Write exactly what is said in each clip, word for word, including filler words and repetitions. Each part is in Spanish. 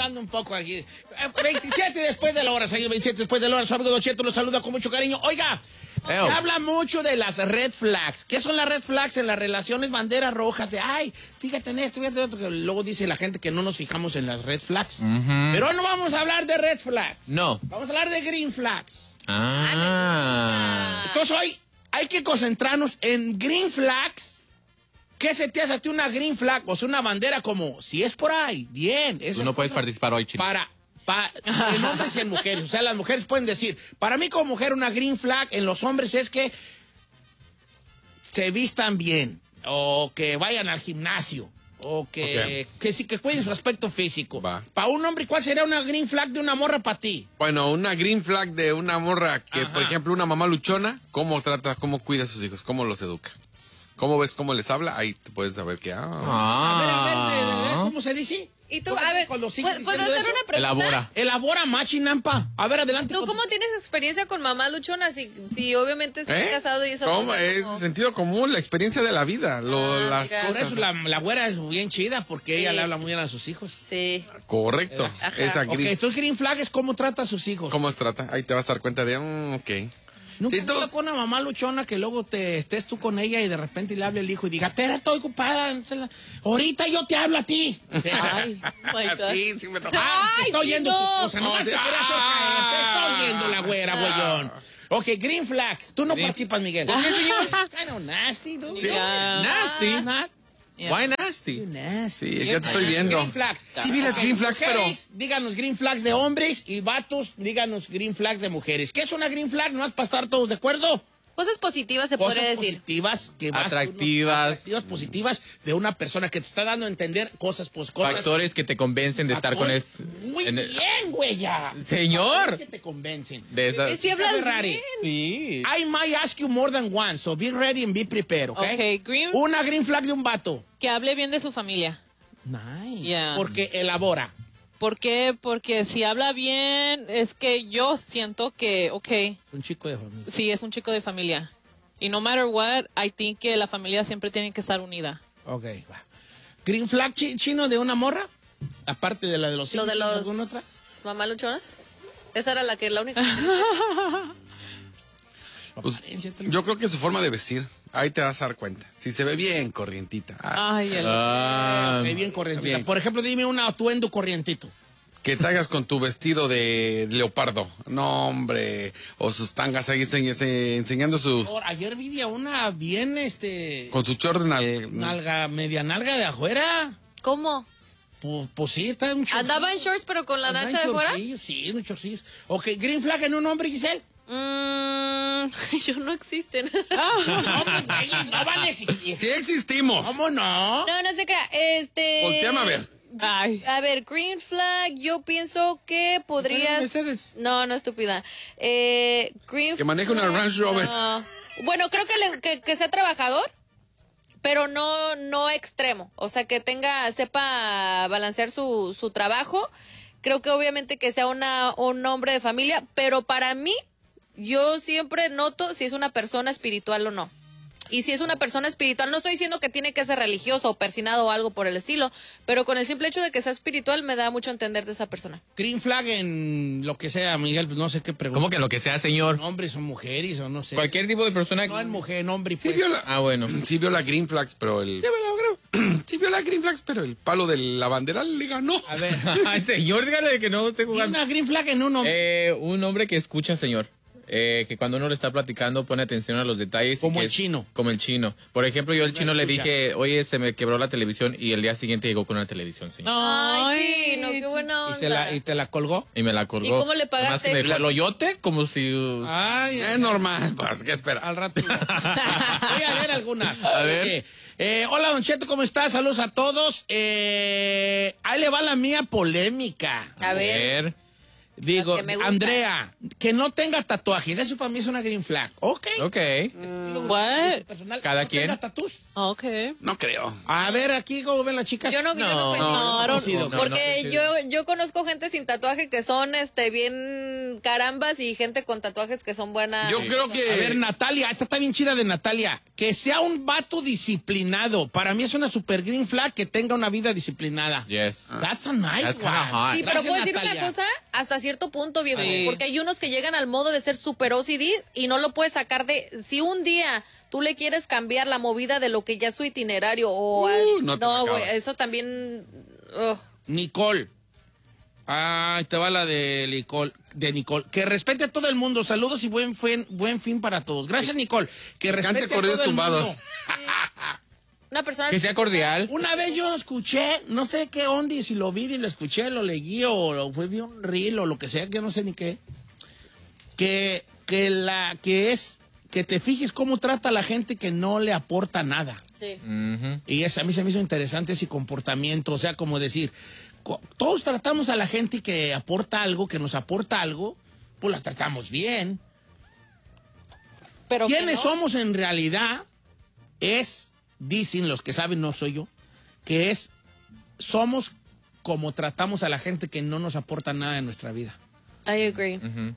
dando un poco aquí. veintisiete después de la hora, señor, veintisiete después de la hora. Su amigo Don Cheto los saluda con mucho cariño. Oiga, se habla mucho de las red flags. ¿Qué son las red flags en las relaciones? Banderas rojas de, ay, fíjate en esto, fíjate en esto. Que luego dice la gente que no nos fijamos en las red flags. Uh-huh. Pero hoy no vamos a hablar de red flags. No. Vamos a hablar de green flags. Ah. Entonces hoy hay que concentrarnos en green flags. ¿Qué se te hace a ti una green flag? O sea, una bandera como, si es por ahí, bien. Tú no puedes participar hoy, Chino. Para, para, en hombres y en mujeres. O sea, las mujeres pueden decir, para mí como mujer una green flag en los hombres es que se vistan bien, o que vayan al gimnasio, o que, okay. que sí que cuiden su aspecto físico. Va. Para un hombre, ¿cuál sería una green flag de una morra para ti? Bueno, una green flag de una morra que, Ajá. por ejemplo, una mamá luchona, ¿cómo trata, cómo cuida a sus hijos, cómo los educa? ¿Cómo ves cómo les habla? Ahí te puedes saber que... Ah. Ah. A ver, a ver, de, de, de, ¿cómo se dice? Y tú, a ver, ¿puedo hacer una pregunta? Elabora. Elabora, machinampa. A ver, adelante. ¿Tú cómo tienes experiencia con mamá luchona? Si, si obviamente estás ¿Eh? casado y eso... ¿Cómo? Es como... sentido común, la experiencia de la vida, lo, ah, las mira. cosas. Por eso la, la güera es bien chida, porque sí. ella le habla muy bien a sus hijos. Sí. Correcto. Esa green... Ok, entonces green flag es cómo trata a sus hijos. ¿Cómo se trata? Ahí te vas a dar cuenta de, um, ok. Nunca ¿Sí, tú? con una mamá luchona que luego te estés tú con ella y de repente le hable el hijo y diga, espera, estoy ocupada, ahorita yo te hablo a ti. Ay, my God. Sí, sí me toca. Ah, te estoy Ay, oyendo no. tu cosa, no, no te quieres hacer caer, te estoy oyendo la güera, güeyón. Ok, green flags. Tú no green. participas, Miguel. ¿Por qué, señor? Kind of nasty, dude. Yeah. Nasty. Not. Yeah. Why nasty? nasty. Sí, ya te estoy viendo. Green flags. Sí, vi las green flags, pero... Díganos green flags de hombres y vatos, díganos green flags de mujeres. ¿Qué es una green flag? ¿No vas para estar todos de acuerdo? Cosas positivas se Cosas podría decir. Positivas, que vas atractivas. Uno, atractivas, positivas de una persona que te está dando a entender cosas, pues cosas. Factores que te convencen de estar con él. Muy en el... bien, güey, ya. Señor. Factores que te convencen. De esas. Si hablas bien. Sí. I might ask you more than once, so be ready and be prepared, ¿ok? Okay, green. Una green flag de un vato. Que hable bien de su familia. Nice. Yeah. Porque elabora. ¿Por qué? Porque si habla bien, es que yo siento que, ok. Es un chico de familia. Sí, es un chico de familia. Y no matter what, I think que la familia siempre tiene que estar unida. Ok, va. ¿Green flag chi chino de una morra? Aparte de la de los hijos. ¿Lo de los alguna otra? mamá luchonas? Esa era la que la única. Pues, yo creo que su forma de vestir, ahí te vas a dar cuenta. Si se ve bien corrientita. Ay, el... ah, ve bien corrientita. Bien. Por ejemplo, dime un atuendo corrientito. Que traigas con tu vestido de leopardo. No, hombre. O sus tangas ahí enseñ enseñando sus... Ayer vi a una bien, este... Con su short nal... nalga, media nalga de afuera. ¿Cómo? Pues, pues sí, está un shortcillo. ¿Andaba en shorts pero con la nacha de fuera? Sí, un shortcillo. Ok, green flag en un hombre, Giselle. Mmm, yo no existen. Ah, no, no, no van a existir. Sí existimos. ¿Cómo no? No, no se crea. Este... Volteame a ver. Ay. A ver, green flag, yo pienso que podrías... No, no, estúpida. Eh, green que maneje una Range Rover. No. Bueno, creo que, le, que, que sea trabajador, pero no, no extremo. O sea, que tenga, sepa balancear su, su trabajo. Creo que obviamente que sea una, un hombre de familia, pero para mí, yo siempre noto si es una persona espiritual o no. Y si es una persona espiritual, no estoy diciendo que tiene que ser religioso o persinado o algo por el estilo, pero con el simple hecho de que sea espiritual me da mucho a entender de esa persona. Green flag en lo que sea, Miguel, no sé qué pregunta. ¿Cómo que en lo que sea, señor? Hombres o mujeres o no sé. Cualquier tipo de persona. No en mujer, en hombre. Sí pues. viola. Ah, bueno. Sí viola green flags, pero el... Sí, bueno, sí viola green flags, pero el palo de la bandera le ganó. A ver. Ay, señor, dígale que no esté jugando. Una green flag en un hombre. Eh, un hombre que escucha, señor. Eh, que cuando uno le está platicando pone atención a los detalles. Como y que el chino. Como el chino. Por ejemplo, yo al No chino escucha. le dije, oye, se me quebró la televisión, y el día siguiente llegó con una televisión, señor. Ay, chino, qué buena onda. ¿Y, se la, ¿Y te la colgó? Y me la colgó. ¿Y cómo le pagaste? Más que me dejó el hoyote, como si... Uh... Ay, es normal, pues, ¿qué espera? Al rato. Voy a leer algunas. A ver. Eh, eh, hola, Don Cheto, ¿cómo estás? Saludos a todos. Eh, ahí le va la mía polémica. A ver. las Digo, que me gustan. Andrea, que no tenga tatuajes. Eso para mí es una green flag. Ok. Ok. Digo, What? personal, Cada no quien. tenga tatús. Okay. No creo. A ver, aquí, ¿cómo ven las chicas? Yo no, yo no, No, coincido. no, I don't- coincido. no, Porque no, yo, yo conozco gente sin tatuaje que son este bien carambas y gente con tatuajes que son buenas. Yo creo que... A ver, Natalia, esta está bien chida de Natalia. Que sea un vato disciplinado. Para mí es una super green flag que tenga una vida disciplinada. Yes. That's a nice That's kinda one. hot. Sí, pero Gracias, puedo decir Natalia. una cosa, hasta cierto punto, viejo, Sí. porque hay unos que llegan al modo de ser super O C Ds y no lo puedes sacar de... Si un día tú le quieres cambiar la movida de lo que ya es su itinerario o... Uh, al- no te la güey, acabas. eso también... ugh. Nicole. Ay, te va la de Nicole. De Nicole. Que respete a todo el mundo. Saludos y buen fin, buen fin para todos. Gracias, Nicole. Que respete Cante a corridos todo el tumbados. mundo. Una persona... Que sea cordial. Una vez yo escuché, no sé qué onda, y si lo vi y lo escuché, lo leí o lo fue vi un reel o lo que sea, que no sé ni qué. Que, que la que es que te fijes cómo trata a la gente que no le aporta nada. Sí. Ujú. Y es, a mí se me hizo interesante ese comportamiento, o sea, como decir, co- todos tratamos a la gente que aporta algo, que nos aporta algo, pues la tratamos bien. Pero que ¿Quiénes no. somos en realidad? Es, dicen los que saben, no soy yo, que es, somos como tratamos a la gente que no nos aporta nada en nuestra vida. I agree. Ujú.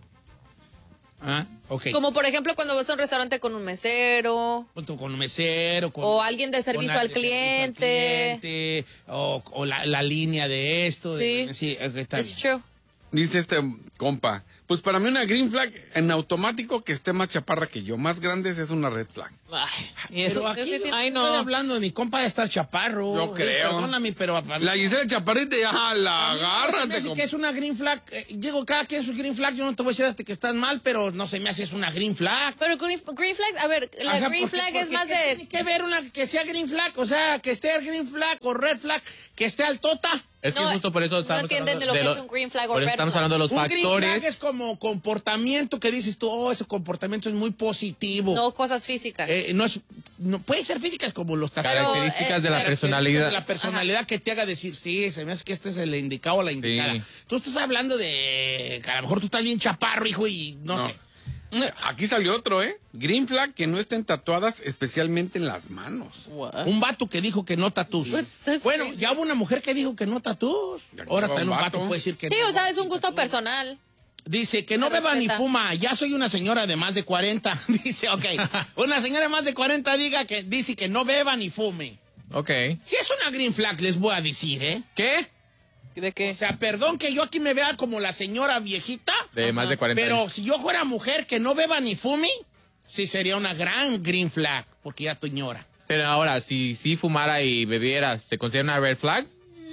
Ah, ok. Como por ejemplo cuando vas a un restaurante con un mesero. Junto con un mesero, con, O alguien de servicio con al alguien de servicio al cliente. cliente, o, o la, la línea de esto. de- Sí. sí, ok, está It's bien. true. Dice este compa, pues para mí una green flag en automático que esté más chaparra que yo, más grande es una red flag. Ay, y eso- Pero aquí sí, sí, no ay, no. estoy hablando de mi compa de estar chaparro. Yo creo. Perdóname, pero... a mí- La Gisela Chaparrita, ya la a mí no se me agárrate. hace compa. que es una green flag. Eh, digo, cada quien su green flag. Yo no te voy a decir que estás mal, pero no se me hace es una green flag. Pero green, green flag, a ver, la Ajá, green porque- flag es porque más ¿qué de... tiene que ver una que sea green flag? O sea, que esté green flag o red flag, que esté altota. Es que No, justo por eso no estamos entienden hablando de lo que los- es un green flag o por eso red estamos flag. hablando de los Un green factores. flag es como comportamiento que dices tú, oh, ese comportamiento es muy positivo. No cosas físicas. Eh, no es, no, puede ser físicas como los tatuajes. Características eh, de la Características personalidad. de la personalidad que te haga decir, sí, se me hace que este es el indicado o la indicada. Sí. Tú estás hablando de que a lo mejor tú estás bien chaparro, hijo, y no, No. sé. Aquí salió otro, ¿eh? Green flag que no estén tatuadas especialmente en las manos. What? Un vato que dijo que no tatús. That's- that's Bueno, crazy. ya hubo una mujer que dijo que no tatús. Ahora llegó también un un vato vato. puede decir que Sí, no. o sea, es un gusto personal. Dice que no Se beba ni respeta. fuma. Ya soy una señora de más de cuarenta. Dice, ok. Una señora de más de cuarenta diga que dice que no beba ni fume. Ok. Si es una green flag, les voy a decir, ¿eh? ¿Qué? ¿De qué? O sea, perdón que yo aquí me vea como la señora viejita, De más de cuarenta pero años. si yo fuera mujer que no beba ni fume, sí sería una gran green flag, porque ya estoy ñora. Pero ahora, si si fumara y bebiera, ¿se considera una red flag?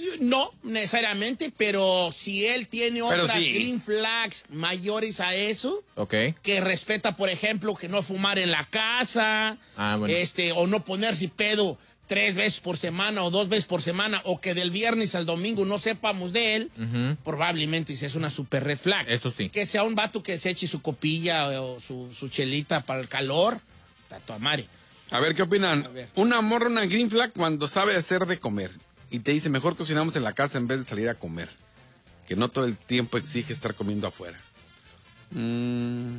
No necesariamente, pero si él tiene Pero otras sí. green flags mayores a eso, Ok. que respeta, por ejemplo, que no fumar en la casa, Ah, bueno. este, o no ponerse pedo tres veces por semana o dos veces por semana, o que del viernes al domingo no sepamos de él, Ujú. probablemente sí es una super red flag. Eso sí. Que sea un vato que se eche su copilla o su, su chelita para el calor, tato amare. A ver, ¿qué opinan? ver. Una morra, una green flag cuando sabe hacer de comer y te dice, mejor cocinamos en la casa en vez de salir a comer. Que no todo el tiempo exige estar comiendo afuera. Mm.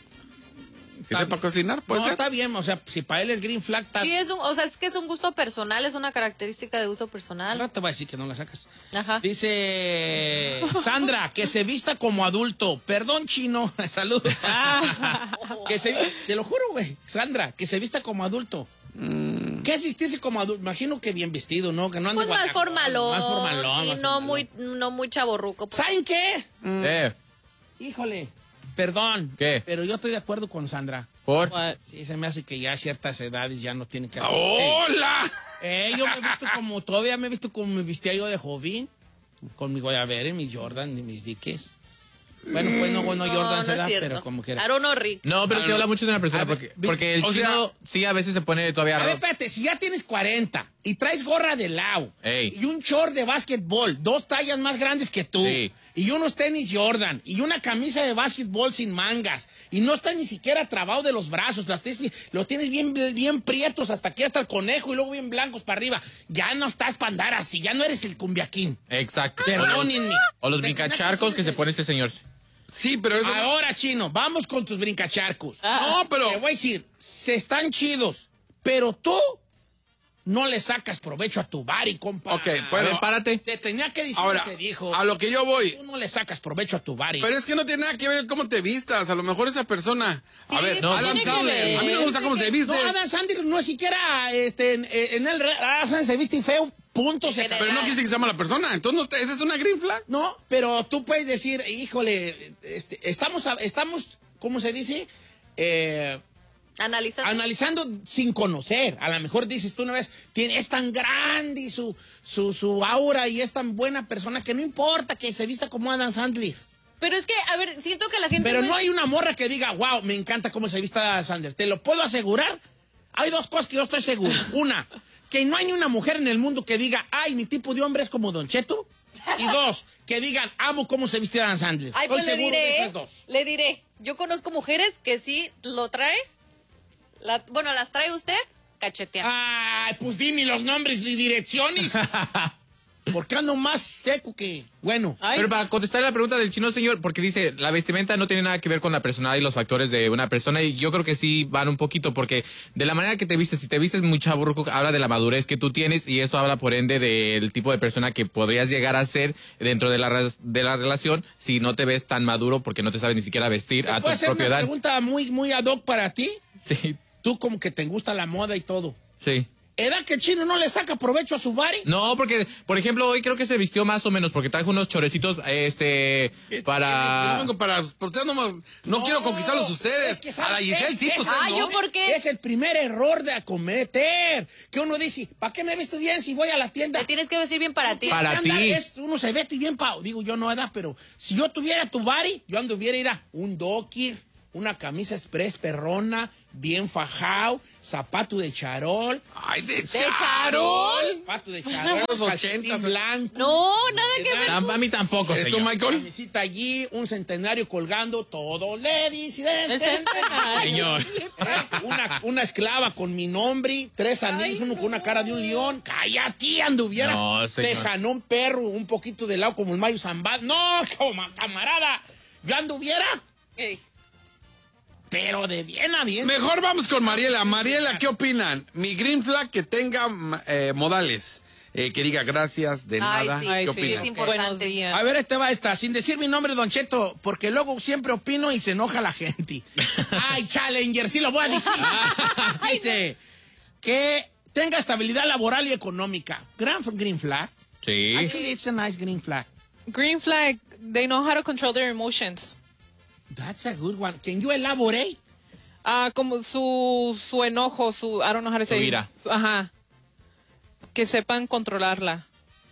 Que Está sepa bien. cocinar, puede No, ser. está bien, o sea, si para él el green flag está... Sí, es un, o sea, es que es un gusto personal, es una característica de gusto Ahora personal. te voy a decir que no la sacas. Ajá. Dice Sandra, que se vista como adulto. Perdón, chino. Saludos. que se, te lo juro, güey. Sandra, que se vista como adulto. ¿Qué es vestirse como adulto? Imagino que bien vestido, ¿no? Que no ande Pues más guacamole, formalón. Más formalón. Sí, más no formalón. muy, no muy chaborruco. pues. ¿Saben qué? Eh, Híjole. Perdón. ¿Qué? Pero yo estoy de acuerdo con Sandra. ¿por? What? Sí, se me hace que ya a ciertas edades ya no tiene que... ¡Hola! Eh, yo me he visto como, todavía me he visto como me vestía yo de joven. Con mi guayabere, mis Jordan y mis diques. Bueno, pues no, bueno, No, Jordan no se es da, cierto. pero como quiera. I don't know, Rick. No, pero Ah, se no. habla mucho de una persona A ver, porque, vi- porque el o sea- chino sí a veces se pone todavía... A ver, espérate, si ya tienes cuarenta y traes gorra de lao Ey. y un short de básquetbol, dos tallas más grandes que tú, Sí. y unos tenis Jordan y una camisa de básquetbol sin mangas y no está ni siquiera trabado de los brazos, las tienes, los tienes bien, bien prietos hasta aquí hasta el conejo y luego bien blancos para arriba, ya no estás para andar así, ya no eres el cumbiaquín. Exacto. Perdónenme. O los Te- brincacharcos que se pone este señor. Sí, pero eso... Ahora, Chino, vamos con tus brincacharcos. Ah. No, pero... Te voy a decir, se están chidos, pero tú no le sacas provecho a tu body, compa. Ok, A bueno, ver, párate. Se tenía que decir, ahora, se dijo. a lo que yo voy... Tú no le sacas provecho a tu body. Pero es que no tiene nada que ver cómo te vistas. A lo mejor esa persona... Sí, a ver, no, Adam tiene que Sandler. ver. A mí no me gusta cómo se viste. No, Adam Sandler no es siquiera este, en, en el... Adam Sandler se viste feo, punto. Se, Pero no quise que se llama la persona. Entonces, no te- esa es una green flag. no, pero tú puedes decir, híjole, este, estamos, a- estamos, ¿cómo se dice? Eh... Analizando. Analizando sin conocer. A lo mejor dices tú una vez, tiene, es tan grande y su, su, su aura y es tan buena persona que no importa que se vista como Adam Sandler. Pero es que, a ver, siento que la gente... Pero no es- hay una morra que diga, wow, me encanta cómo se vista Adam Sandler. Te lo puedo asegurar. Hay dos cosas que yo estoy seguro. Una, que no hay ni una mujer en el mundo que diga, ay, mi tipo de hombre es como Don Cheto. Y dos, que digan, amo cómo se viste Adam Sandler. Ay, Estoy pues le seguro de diré, esas ¿eh? dos. Le diré. Yo conozco mujeres que sí lo traes. La- bueno, las trae usted, cachetea. Ay, pues dime los nombres y direcciones. Porque ando más seco que... Bueno. Ay. Pero para contestar la pregunta del chino, señor, porque dice, la vestimenta no tiene nada que ver con la personalidad y los factores de una persona, y yo creo que sí van un poquito, porque de la manera que te vistes, si te vistes muy chaburruco, habla de la madurez que tú tienes, y eso habla por ende del tipo de persona que podrías llegar a ser dentro de la, re- de la relación, si no te ves tan maduro, porque no te sabes ni siquiera vestir a tu ¿Puedo hacer propia una edad. pregunta muy, muy ad hoc para ti? Sí, Tú como que te gusta la moda y todo. sí. ¿Edad que el chino no le saca provecho a su body? No, porque, por ejemplo, hoy creo que se vistió más o menos, porque trajo unos chorecitos, este, Yo para... no vengo para... por ustedes no, me- no quiero conquistarlos a ustedes. es que A ¿sabes la qué? Giselle sí, Es- pues Ah, ustedes yo no. por qué. Es el primer error de acometer. Que uno dice, ¿para qué me visto bien si voy a la tienda? Te tienes que vestir bien para ti. Para Estándar ti. es, uno se veste bien, pa, digo yo no edad, pero si yo tuviera tu body, yo anduviera ir a un docker, una camisa express perrona, bien fajado, zapato de charol, Ay, de, ¿De charol? zapato de charol, Los calcetín ochentas. blanco. No, nada que ver. A, a mí tampoco, ¿Es tú, señor. Michael? Camisita allí, un centenario colgando, todo le dice del El centenario. Señor. Eh, Una, una esclava con mi nombre, tres anillos, uno con una cara de un león. Cállate, anduviera. No, señor. Tejanón perro, un poquito de lado como el Mayo Zambada. No, como camarada. Yo anduviera, Ey. pero de bien a bien. Mejor vamos con Mariela. Mariela, ¿qué opinan? Mi green flag que tenga eh, modales. Eh, que diga gracias, de Ay, nada. sí. Ay, ¿Qué sí, opinan? es importante. Buenos días. A ver, este va esta, sin decir mi nombre, Don Cheto, porque luego siempre opino y se enoja la gente. Ay, Challenger, sí lo voy a decir. Dice, que tenga estabilidad laboral y económica. Gran green flag. Sí. Actually, it's a nice green flag. Green flag, they know how to control their emotions. That's a good one. Can you elaborate? Ah, como su, su enojo, su, I don't know how to Su say. ira. Ajá. Que sepan controlarla.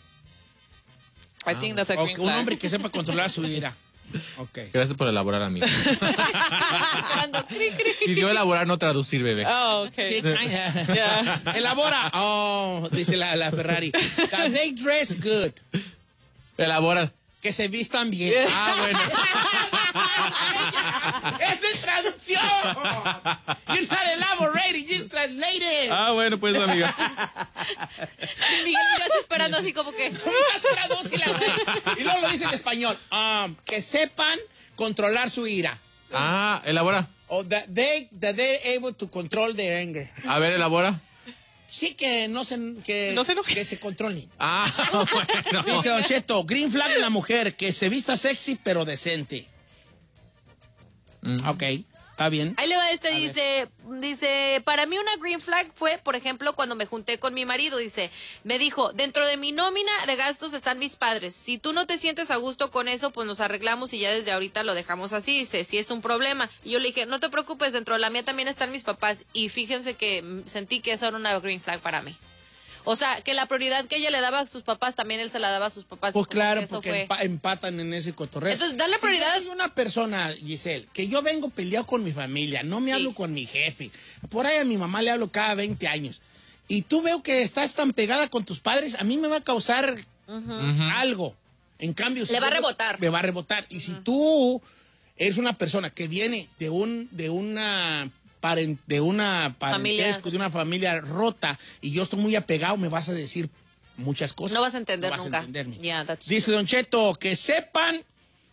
I think that's a Ok, green un flag. hombre que sepa controlar su ira. Ok. Gracias por elaborar a mí. Esperando. Cri, cri. Pidió elaborar, no traducir, bebé. Oh, Sí, okay. kinda. Yeah. Elabora. Oh, dice la, la Ferrari. That they dress good. Elabora. Que se vistan bien. Ah, bueno. ¡Esa es traducción! You're not elaborating, just translated. Ah, bueno, pues, amiga. Y Miguel ya está esperando así como que... Más tradúcela, güey. Y luego lo dice en español. Um, que sepan controlar su ira. Ah, elabora. O that they, that they're able to control their anger. A ver, elabora. Sí, que no se, que, No se enoje. que se controlen. Ah, bueno. Dice Don Cheto, green flag en la mujer, que se vista sexy pero decente. Ok, está bien. Ahí le va este, dice, dice, para mí una green flag fue, por ejemplo, cuando me junté con mi marido, dice, me dijo, dentro de mi nómina de gastos están mis padres, si tú no te sientes a gusto con eso, pues nos arreglamos y ya desde ahorita lo dejamos así, dice, si es un problema. Y yo le dije, no te preocupes, dentro de la mía también están mis papás, y fíjense que mm, sentí que eso era una green flag para mí. O sea, que la prioridad que ella le daba a sus papás, también él se la daba a sus papás. Pues y como claro, que eso porque fue- empa- empatan en ese cotorreo. Entonces, dale Si prioridad. yo soy una persona, Giselle, que yo vengo peleado con mi familia, no me Sí. hablo con mi jefe. Por ahí a mi mamá le hablo cada veinte años. Y tú veo que estás tan pegada con tus padres, a mí me va a causar algo. En cambio, si Le va a yo- rebotar. Me va a rebotar. Y si tú eres una persona que viene de un de una paren- de una parentesco, de una familia rota, y yo estoy muy apegado, me vas a decir muchas cosas. No vas a entender No vas a nunca. entenderme. Yeah, that's Dice Don Cheto, que sepan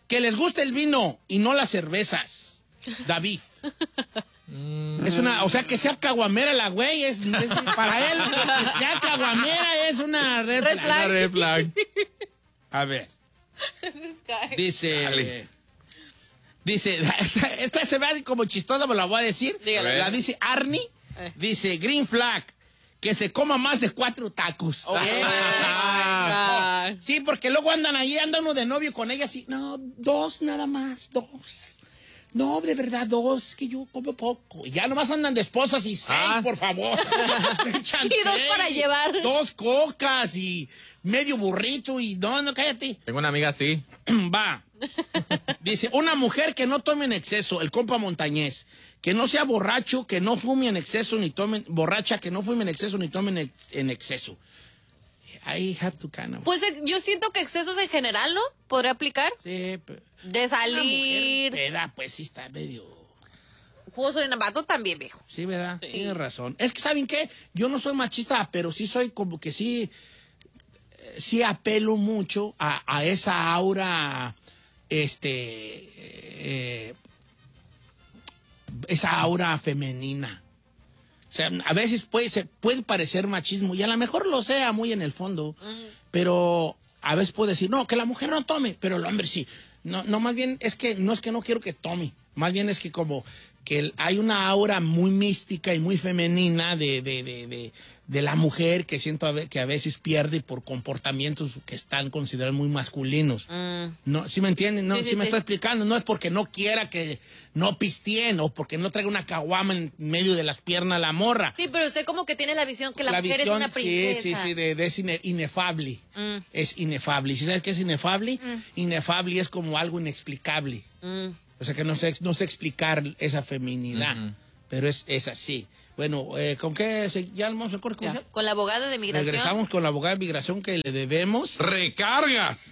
Que les guste el vino y no las cervezas. David. Es una, o sea, que sea caguamera la güey, es, es para él, que sea caguamera es una red flag. Una red flag. A ver. Dice, Dale. dice, esta, esta se ve como chistosa, me la voy a decir. Dígale. La dice Arnie, eh. dice Green Flag, que se coma más de cuatro tacos. Oh, eh. ah, oh. Sí, porque luego andan ahí, anda uno de novio con ella así, no, dos nada más, dos. No, de verdad, dos, que yo como poco. Y ya nomás andan de esposas y seis, ah. por favor. Y dos seis, para llevar. Dos cocas y medio burrito y... No, no, cállate. Tengo una amiga así. Va. Dice, una mujer que no tome en exceso, el compa montañés. Que no sea borracho, que no fume en exceso, ni tome... Borracha, que no fume en exceso, ni tome en, ex, en exceso. I have to kind of... Pues eh, yo siento que excesos en general, ¿no? ¿Podría aplicar? Sí, pero... De salir... Peda, pues sí está medio... Pues en el vato también, viejo. Sí, ¿verdad? Sí. Tienes razón. Es que, ¿saben qué? Yo no soy machista, pero sí soy como que sí... Sí apelo mucho a, a esa aura... Este... Eh, esa aura femenina. O sea, a veces puede, se puede parecer machismo y a lo mejor lo sea muy en el fondo, uh-huh. pero a veces puede decir, no, que la mujer no tome, pero el hombre sí. No, no, más bien es que no es que no quiero que tome, más bien es que como que hay una aura muy mística y muy femenina de, de, de, de, de la mujer que siento a ve, que a veces pierde por comportamientos que están considerados muy masculinos. Mm. No, ¿sí me entienden? No, sí, sí, sí me sí. estoy explicando. No es porque no quiera que no pisteen o porque no traiga una caguama en medio de las piernas la morra. Sí, pero usted como que tiene la visión que la, la mujer visión, es una princesa. Sí, sí, sí, de, de es ine, inefable. Mm. Es inefable. ¿Y si sabes qué es inefable? Mm. Inefable es como algo inexplicable. Mm. O sea que no sé, no sé explicar esa feminidad, uh-huh. pero es, es así. Bueno, eh, ¿con qué? Se, ¿Ya vamos al corte comercial? Con la abogada de migración. Regresamos con la abogada de migración que le debemos. ¡Recargas!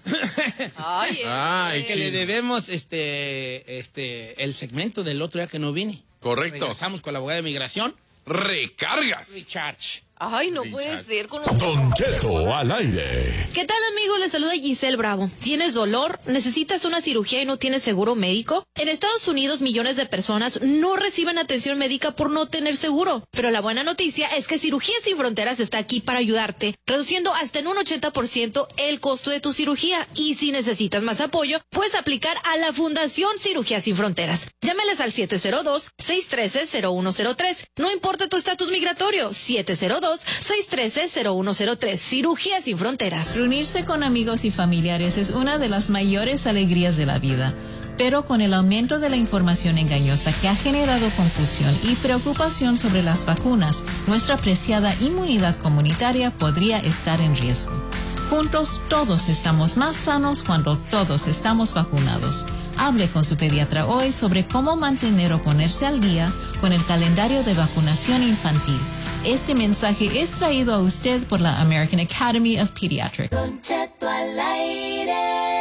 Ay, Ay que sí. le debemos este, este, el segmento del otro día que no vine. Correcto. Regresamos con la abogada de migración. ¡Recargas! Recharge. Ay, no Richard. puede ser con los... Don Cheto al aire. ¿Qué tal, amigos? Les saluda Giselle Bravo. ¿Tienes dolor? ¿Necesitas una cirugía y no tienes seguro médico? En Estados Unidos, millones de personas no reciben atención médica por no tener seguro. Pero la buena noticia es que Cirugía Sin Fronteras está aquí para ayudarte, reduciendo hasta en un ochenta por ciento el costo de tu cirugía. Y si necesitas más apoyo, puedes aplicar a la Fundación Cirugía Sin Fronteras. Llámales al siete cero dos, seis uno tres, cero uno cero tres. No importa tu estatus migratorio, siete cero dos, seis uno tres, cero uno cero tres. Cirugía Sin Fronteras. Reunirse con amigos y familiares es una de las mayores alegrías de la vida. Pero con el aumento de la información engañosa que ha generado confusión y preocupación sobre las vacunas, nuestra preciada inmunidad comunitaria podría estar en riesgo. Juntos todos estamos más sanos cuando todos estamos vacunados. Hable con su pediatra hoy sobre cómo mantener o ponerse al día con el calendario de vacunación infantil. Este mensaje es traído a usted por la American Academy of Pediatrics. Don Cheto al aire.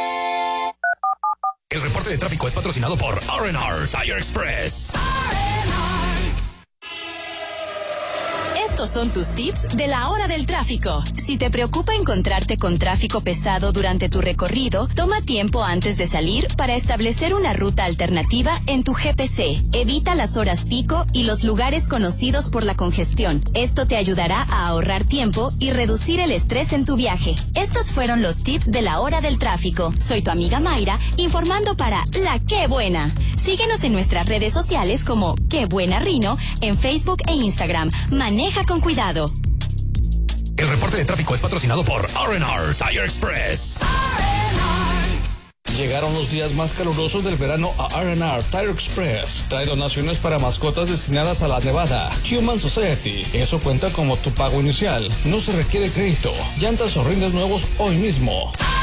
El reporte de tráfico es patrocinado por R and R Tire Express. Estos son tus tips de la hora del tráfico. Si te preocupa encontrarte con tráfico pesado durante tu recorrido, toma tiempo antes de salir para establecer una ruta alternativa en tu G P C. Evita las horas pico y los lugares conocidos por la congestión. Esto te ayudará a ahorrar tiempo y reducir el estrés en tu viaje. Estos fueron los tips de la hora del tráfico. Soy tu amiga Mayra, informando para La Qué Buena. Síguenos en nuestras redes sociales como Qué Buena Rino, en Facebook e Instagram. Maneja con cuidado. El reporte de tráfico es patrocinado por R and R Tire Express. Llegaron los días más calurosos del verano a R and R Tire Express. Trae donaciones para mascotas destinadas a la Nevada Human Society. Eso cuenta como tu pago inicial. No se requiere crédito. Llantas o rines nuevos hoy mismo.